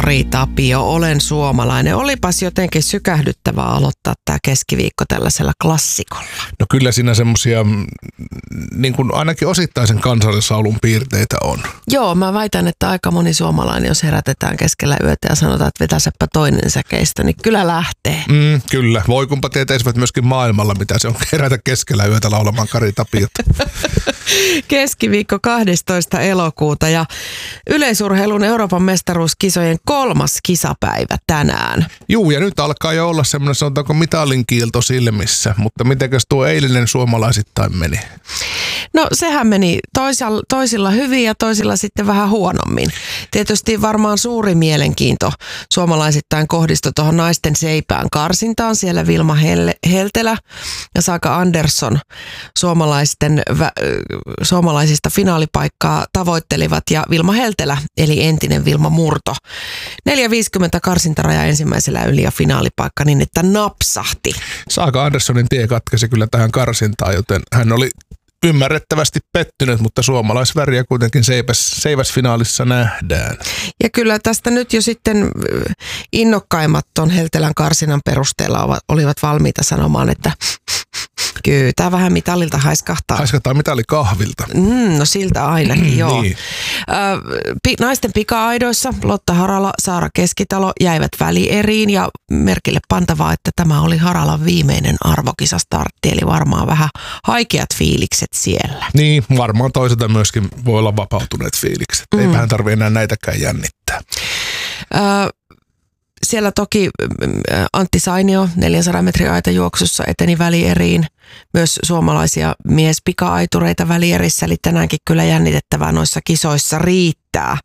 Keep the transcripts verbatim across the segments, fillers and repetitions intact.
Kari Tapio, olen suomalainen. Olipas jotenkin sykähdyttävää aloittaa tämä keskiviikko tällaisella klassikolla. No kyllä siinä semmoisia niin kuin ainakin osittaisen kansallislaulun piirteitä on. Joo, mä väitän, että aika moni suomalainen, jos herätetään keskellä yötä ja sanotaan, että vetäsepä toinen säkeistä, niin kyllä lähtee. Mm, kyllä. Voi kumpa tietäisivät myöskin maailmalla, mitä se on kerätä keskellä yötä laulamaan Kari Tapiota. Keskiviikko kahdestoista elokuuta ja yleisurheilun Euroopan mestaruuskisojen kolmas kisapäivä tänään. Juu, ja nyt alkaa jo olla semmoinen, sanotaanko mitalin kiilto silmissä, mutta mitenkäs tuo eilinen suomalaisittain meni? No sehän meni toisilla, toisilla hyvin ja toisilla sitten vähän huonommin. Tietysti varmaan suuri mielenkiinto suomalaisittain kohdistui tuohon naisten seipään karsintaan. Siellä Vilma Hel- Heltelä ja Saga Andersson suomalaisten, vä- suomalaisista finaalipaikkaa tavoittelivat ja Vilma Heltelä eli entinen Vilma Murto. neljä viisikymmentä karsintaraja ensimmäisellä yli ja finaalipaikka niin, että napsahti. Saga Anderssonin tie katkesi kyllä tähän karsintaan, joten hän oli ymmärrettävästi pettynyt, mutta suomalaisväriä kuitenkin seipäs, seiväsfinaalissa nähdään. Ja kyllä tästä nyt jo sitten innokkaimmat ton Heltelän karsinan perusteella olivat valmiita sanomaan, että kyllä tämä vähän mitalilta haiskahtaa. Haiskahtaa mitali kahvilta. Mm, no siltä ainakin, joo. Niin. Ö, naisten pika-aidoissa Lotta Harala, Saara Keskitalo jäivät välieriin ja merkille pantavaa, että tämä oli Haralan viimeinen arvokisastartti, eli varmaan vähän haikeat fiilikset siellä. Niin, varmaan toisaalta myöskin voi olla vapautuneet fiilikset. Mm. Eipähän tarvitse enää näitäkään jännittää. Ö, Siellä toki Antti Sainio neljänsadan metrin aitajuoksussa eteni välieriin. Myös suomalaisia miespika-aitureita välierissä, eli tänäänkin kyllä jännitettävää noissa kisoissa riittää.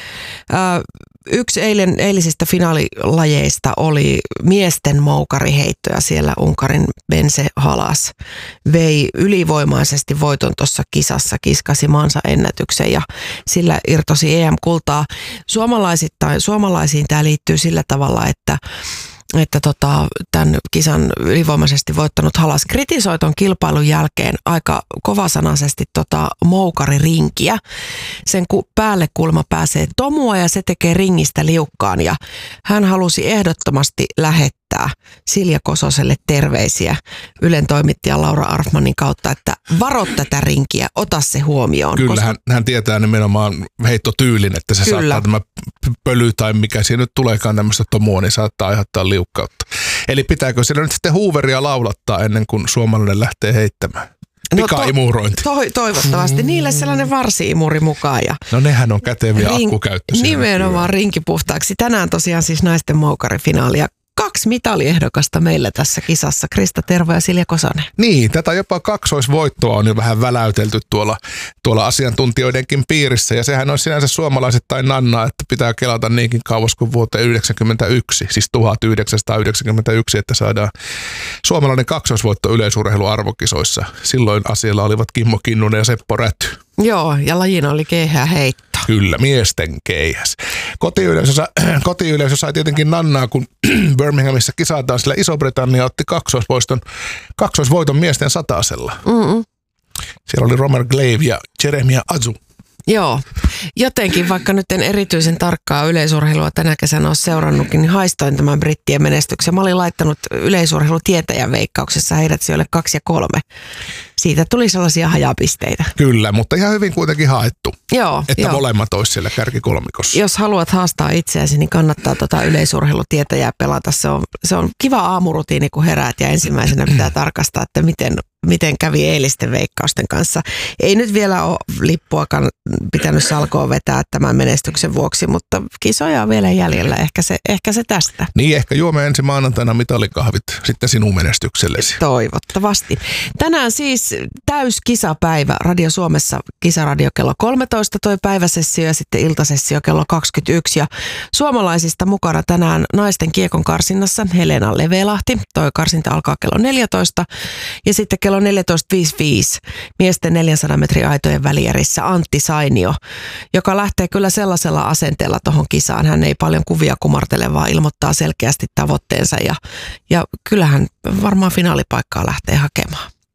Yksi eilen, eilisistä finaalilajeista oli miesten moukariheittoja. Siellä Unkarin Bence Halas vei ylivoimaisesti voiton tuossa kisassa, kiskasi maansa ennätyksen ja sillä irtosi E M-kultaa. Suomalaisittain, suomalaisiin tämä liittyy sillä tavalla, että että tota, tämän kisan ylivoimaisesti voittanut Halas kritisoi ton kilpailun jälkeen aika kovasanaisesti tota moukaririnkiä. Sen ku, päälle kulma pääsee tomua ja se tekee ringistä liukkaan ja hän halusi ehdottomasti lähettää Silja Kososelle terveisiä Ylen toimittajan Laura Arfmanin kautta, että varo tätä rinkiä, ota se huomioon. Kyllä, koska hän, hän tietää nimenomaan heittotyylin, että se Kyllä. saattaa tämä pöly tai mikä siinä nyt tuleekaan tämmöistä tomua, niin saattaa aiheuttaa liukkautta. Eli pitääkö siellä nyt sitten huuveria laulattaa ennen kuin suomalainen lähtee heittämään? Pika-imurointi. No to, to, toivottavasti. Niille sellainen varsi-imuri mukaan. Ja no nehän on käteviä ring, akkukäyttöisiä. Nimenomaan rinkipuhtaaksi. Tänään tosiaan siis naisten moukarifinaalia. Kaksi mitaliehdokasta meillä tässä kisassa, Krista Tervo ja Silja Kosonen. Niin, tätä jopa kaksoisvoittoa on jo vähän väläytelty tuolla, tuolla asiantuntijoidenkin piirissä. Ja sehän on sinänsä suomalaisittain nannaa, että pitää kelata niinkin kauas kuin vuoteen yhdeksänkymmentäyksi, siis tuhatyhdeksänsataayhdeksänkymmentäyksi, että saadaan suomalainen kaksoisvoitto yleisurheiluarvokisoissa. Silloin asialla olivat Kimmo Kinnunen ja Seppo Räty. Joo, ja lajina oli keihää heitto. Kyllä, miesten keihäs. Kotiyleisö, kotiyleisö sai tietenkin nannaa, kun Birminghamissa kisataan, sillä Iso-Britannia otti kaksoisvoiton, kaksoisvoiton miesten satasella. Mm-mm. Siellä oli Romer Glave ja Jeremiah Azu. Joo, jotenkin vaikka nyt en erityisen tarkkaa yleisurheilua tänä kesänä ole seurannutkin, niin haistoin tämän brittien menestyksen. Mä olin laittanut yleisurheilutietäjän veikkauksessa heidät sijoille kaksi ja kolme. Siitä tuli sellaisia hajapisteitä. Kyllä, mutta ihan hyvin kuitenkin haettu. Joo, että joo. molemmat olisi siellä kärkikolmikossa. Jos haluat haastaa itseäsi, niin kannattaa tota yleisurheilutietäjää pelata. Se on, se on kiva aamurutiini, kun heräät ja ensimmäisenä pitää tarkastaa, että miten, miten kävi eilisten veikkausten kanssa. Ei nyt vielä ole lippuakaan pitänyt salkoon vetää tämän menestyksen vuoksi, mutta kisoja on vielä jäljellä. Ehkä se, ehkä se tästä. Niin, ehkä juomme ensi maanantaina mitalikahvit sitten sinun menestyksellesi. Toivottavasti. Tänään siis täyskisapäivä Radio Suomessa, Kisaradio kello kolmetoista toi päiväsessio ja sitten iltasessio kello kaksikymmentäyksi. Ja suomalaisista mukana tänään naisten kiekon karsinnassa Helena Levelahti. Toi karsinta alkaa kello neljätoista ja sitten kello neljätoista viisikymmentäviisi miesten neljänsadan metrin aitojen välierissä Antti Sainio, joka lähtee kyllä sellaisella asenteella tuohon kisaan. Hän ei paljon kuvia kumartele, vaan ilmoittaa selkeästi tavoitteensa ja, ja kyllähän varmaan finaalipaikkaa lähtee hakemaan.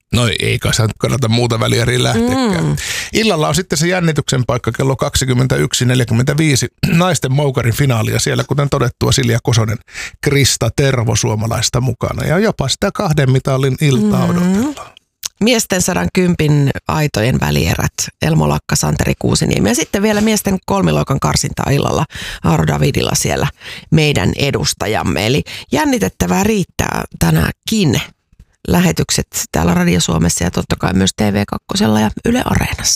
No ei kai sä kannata muuta välieriin lähteekään. Mm. Illalla on sitten se jännityksen paikka kello kaksikymmentäyksi neljäkymmentäviisi naisten moukarin finaalia siellä, kuten todettua, Silja Kosonen, Krista Tervo suomalaista mukana ja jopa sitä kahden mitalin iltaa mm. odotellaan. Miesten sadan kympin aitojen välierät, Elmo Lakka, Santeri Kuusiniemi ja sitten vielä miesten kolmiloikan karsinta illalla Aaro Davidilla siellä meidän edustajamme. Eli jännitettävää riittää tänäänkin. Lähetykset täällä Radio Suomessa ja totta kai myös T V kaksi ja Yle Areenassa.